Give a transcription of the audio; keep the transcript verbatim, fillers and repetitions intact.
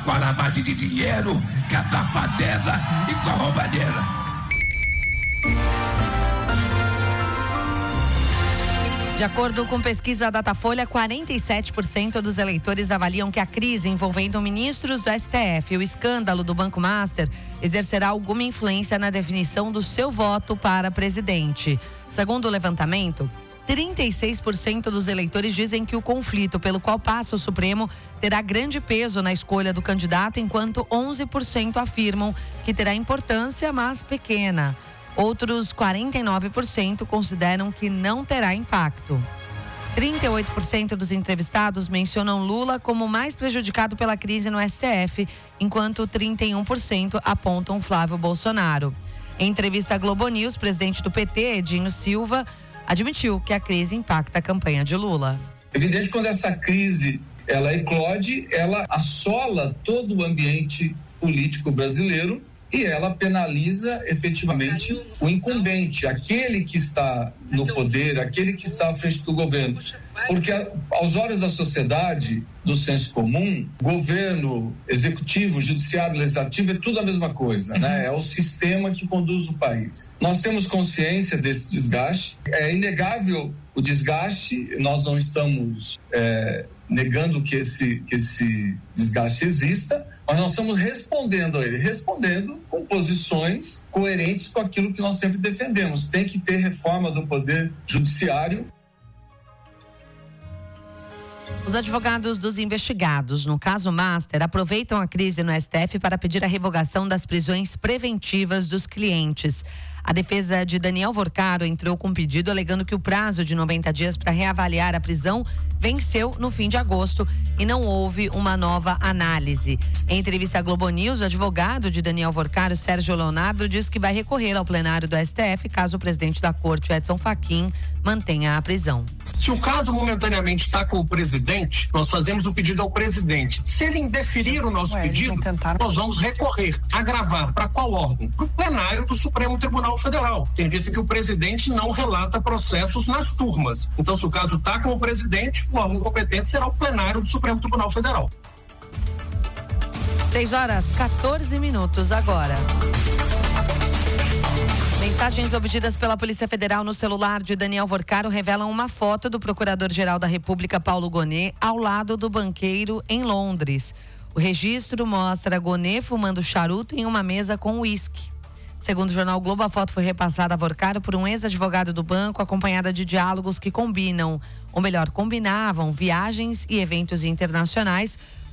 com a lavagem de dinheiro, com a safadeza e com a roubalheira. De acordo com pesquisa Datafolha, quarenta e sete por cento dos eleitores avaliam que a crise envolvendo ministros do S T F e o escândalo do Banco Master exercerá alguma influência na definição do seu voto para presidente. Segundo o levantamento, trinta e seis por cento dos eleitores dizem que o conflito pelo qual passa o Supremo terá grande peso na escolha do candidato, enquanto onze por cento afirmam que terá importância, mas pequena. Outros quarenta e nove por cento consideram que não terá impacto. trinta e oito por cento dos entrevistados mencionam Lula como mais prejudicado pela crise no S T F, enquanto trinta e um por cento apontam Flávio Bolsonaro. Em entrevista à Globo News, o presidente do P T, Edinho Silva, admitiu que a crise impacta a campanha de Lula. Evidente que quando essa crise ela eclode, ela assola todo o ambiente político brasileiro e ela penaliza efetivamente o incumbente, aquele que está no poder, aquele que está à frente do governo. Porque aos olhos da sociedade, do senso comum, governo, executivo, judiciário, legislativo, é tudo a mesma coisa, né? É o sistema que conduz o país. Nós temos consciência desse desgaste, é inegável o desgaste, nós não estamos é, negando que esse, que esse desgaste exista, mas nós estamos respondendo a ele, respondendo com posições coerentes com aquilo que nós sempre defendemos. Tem que ter reforma do poder judiciário. Os advogados dos investigados no caso Master aproveitam a crise no S T F para pedir a revogação das prisões preventivas dos clientes. A defesa de Daniel Vorcaro entrou com um pedido alegando que o prazo de noventa dias para reavaliar a prisão venceu no fim de agosto e não houve uma nova análise. Em entrevista à Globo News, o advogado de Daniel Vorcaro, Sérgio Leonardo, diz que vai recorrer ao plenário do S T F caso o presidente da corte, Edson Fachin, mantenha a prisão. Se o caso momentaneamente está com o presidente, nós fazemos o pedido ao presidente. Se ele indeferir o nosso Ué, pedido, nós vamos recorrer, agravar para qual órgão? Para o plenário do Supremo Tribunal Federal. Tem visto que o presidente não relata processos nas turmas. Então, se o caso está com o presidente, o órgão competente será o plenário do Supremo Tribunal Federal. seis horas, quatorze minutos agora. Mensagens obtidas pela Polícia Federal no celular de Daniel Vorcaro revelam uma foto do Procurador-Geral da República, Paulo Gonet, ao lado do banqueiro em Londres. O registro mostra Gonet fumando charuto em uma mesa com uísque. Segundo o jornal Globo, a foto foi repassada a Vorcaro por um ex-advogado do banco, acompanhada de diálogos que combinam, ou melhor, combinavam viagens e eventos internacionais,